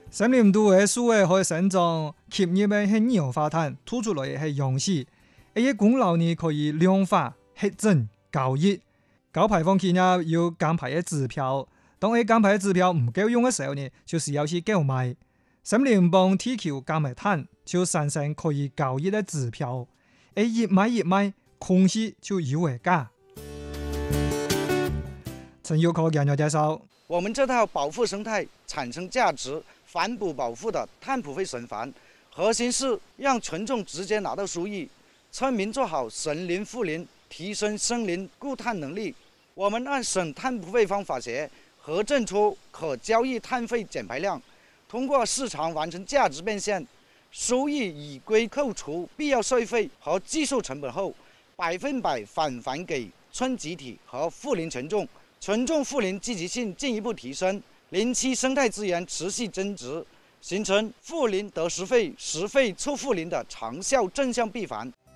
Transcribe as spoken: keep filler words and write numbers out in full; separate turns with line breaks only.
森林度嘅樹嘅可以生長，吸入嘅係二氧化碳，吐出來嘅係氧氣。呢啲功勞呢可以量化、核准、交易。高排放企業要減排嘅指標，當你減排嘅指標唔夠用嘅時候呢，就需要去購買。森林幫地球減排碳，就產生可以交易嘅指標。誒，越買越賣，空氣就越為價。陳友科講咗介紹，
我們這套保護生態、產生價值、反哺保護的碳捕費循環，核心是讓群眾直接拿到收益，村民做好森林護林，提升森林固碳能力。我們按省碳捕費方法協核證出可交易碳費減排量，通過市場完成價值變現，收益已歸扣除必要稅費和技術成本後，百分百返還給村集體和護林群眾，群眾護林積極性進一步提升，林區生態資源持續增值，形成護林得實費、實費促護林的長效正向閉環。